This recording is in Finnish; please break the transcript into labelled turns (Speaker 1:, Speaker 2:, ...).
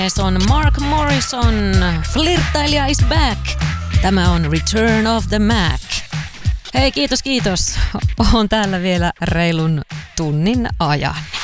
Speaker 1: Se on Mark Morrison, Flirttailija is back. Tämä on Return of the Mac. Hei, kiitos. Oon täällä vielä reilun tunnin ajan.